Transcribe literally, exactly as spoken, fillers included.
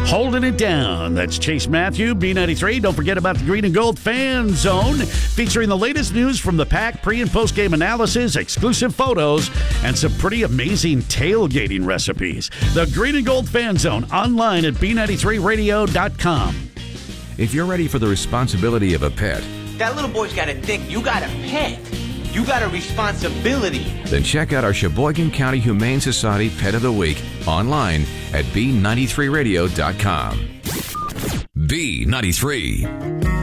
Holding it down. That's Chase Matthew, B ninety-three. Don't forget about the Green and Gold Fan Zone, featuring the latest news from the Pack, pre- and post-game analysis, exclusive photos, and some pretty amazing tailgating recipes. The Green and Gold Fan Zone, online at b ninety-three radio dot com. If you're ready for the responsibility of a pet, that little boy's got to think you got a pet. You got a responsibility. Then check out our Sheboygan County Humane Society Pet of the Week online at b ninety-three radio dot com. B ninety-three.